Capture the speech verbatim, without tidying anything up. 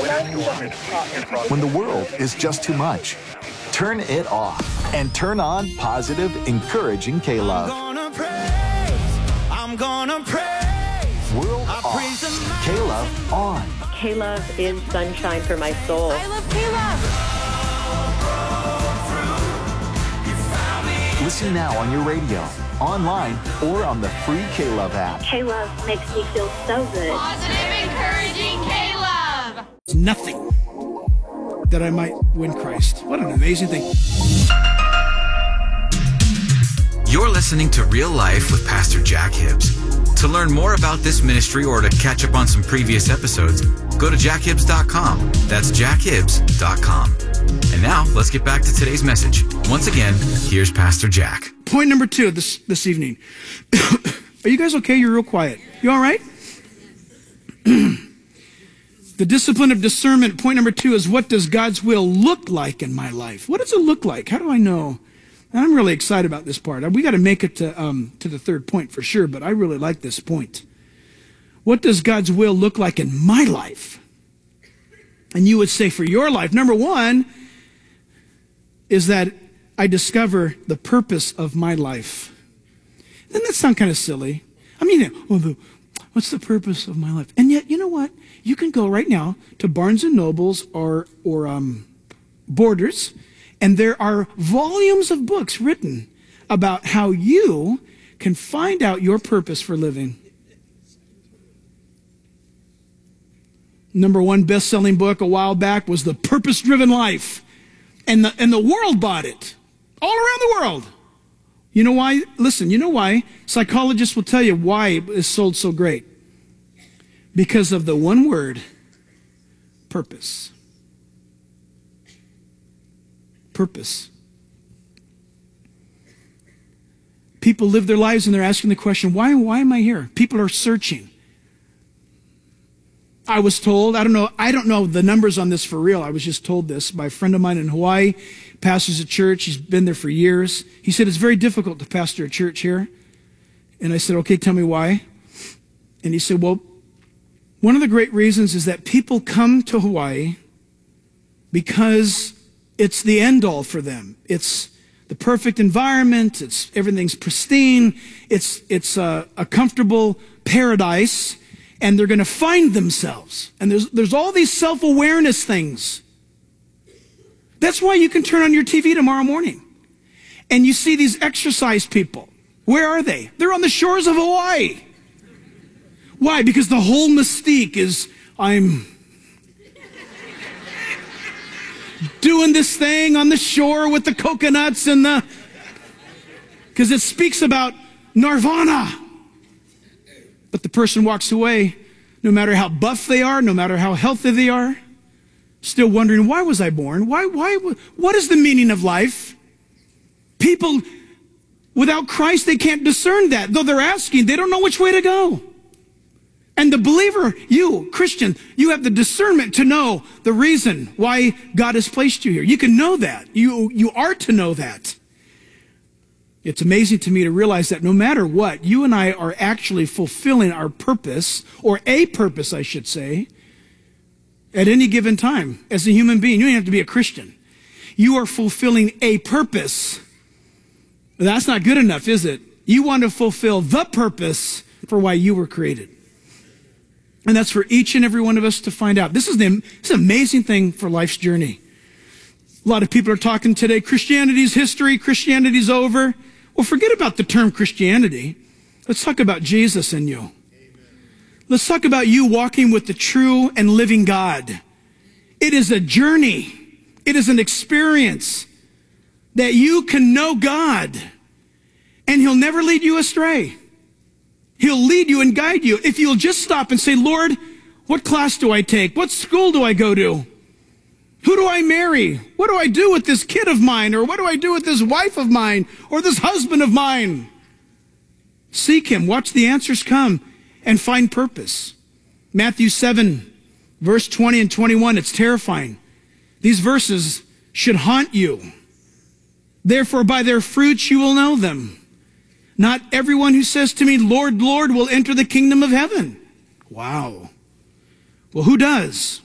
When the world is just too much, turn it off and turn on positive, encouraging K-Love. I'm gonna praise, I'm gonna praise. World off, K-Love on. K-Love is sunshine for my soul. I love K-Love. Listen now on your radio, online, or on the free K-Love app. K-Love makes me feel so good. Positive, encouraging K-Love. Nothing that I might win Christ. What an amazing thing. You're listening to Real Life with Pastor Jack Hibbs. To learn more about this ministry or to catch up on some previous episodes, go to jack hibbs dot com. That's jack hibbs dot com. And now, let's get back to today's message. Once again, here's Pastor Jack. Point number two this, this evening. Are you guys okay? You're real quiet. You all right? The discipline of discernment, point number two, is what does God's will look like in my life? What does it look like? How do I know? And I'm really excited about this part. We got to make it to, um, to the third point for sure, but I really like this point. What does God's will look like in my life? And you would say for your life, number one is that I discover the purpose of my life. Doesn't that sound kind of silly? I mean, oh, the, what's the purpose of my life? And yet, you know what? You can go right now to Barnes and Nobles or, or um, Borders, and there are volumes of books written about how you can find out your purpose for living. Number one best-selling book a while back was The Purpose-Driven Life. And the, and the world bought it. All around the world. You know why? Listen, you know why? Psychologists will tell you why it is sold so great. Because of the one word, purpose. Purpose. People live their lives and they're asking the question, why, why am I here? People are searching. I was told, I don't know, I don't know the numbers on this for real. I was just told this by a friend of mine in Hawaii, pastors a church. He's been there for years. He said, it's very difficult to pastor a church here. And I said, okay, tell me why. And he said, well, one of the great reasons is that people come to Hawaii because it's the end all for them. It's the perfect environment. It's everything's pristine. It's, it's a, a comfortable paradise. And they're going to find themselves. And there's, there's all these self-awareness things. That's why you can turn on your T V tomorrow morning. And you see these exercise people. Where are they? They're on the shores of Hawaii. Why? Because the whole mystique is, I'm doing this thing on the shore with the coconuts and the... Because it speaks about nirvana. But the person walks away, no matter how buff they are, no matter how healthy they are, still wondering, why was I born? Why, why, what is the meaning of life? People, without Christ, they can't discern that. Though they're asking, they don't know which way to go. And the believer, you, Christian, you have the discernment to know the reason why God has placed you here. You can know that. You, you are to know that. It's amazing to me to realize that no matter what, you and I are actually fulfilling our purpose, or a purpose, I should say, at any given time. As a human being, you don't have to be a Christian. You are fulfilling a purpose. That's not good enough, is it? You want to fulfill the purpose for why you were created. And that's for each and every one of us to find out. This is, the, this is an amazing thing for life's journey. A lot of people are talking today, Christianity's history, Christianity's over. Well, forget about the term Christianity. Let's talk about Jesus and you. Amen. Let's talk about you walking with the true and living God. It is a journey. It is an experience that you can know God, and He'll never lead you astray. He'll lead you and guide you. If you'll just stop and say, Lord, what class do I take? What school do I go to? Who do I marry? What do I do with this kid of mine? Or what do I do with this wife of mine? Or this husband of mine? Seek Him. Watch the answers come and find purpose. Matthew seven, verse twenty and twenty-one, it's terrifying. These verses should haunt you. Therefore, by their fruits you will know them. Not everyone who says to me, Lord, Lord, will enter the kingdom of heaven. Wow. Well, who does?